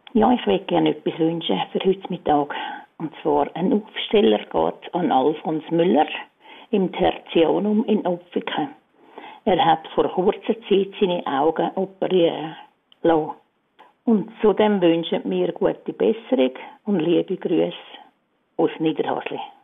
Ja, ich würde gerne etwas wünschen für heute Mittag. Und zwar ein Aufsteller geht an Alfons Müller im Tertianum in Opfiken. Er hat vor kurzer Zeit seine Augen operieren lassen. Und zudem wünschen wir gute Besserung und liebe Grüße aus Niederhasli.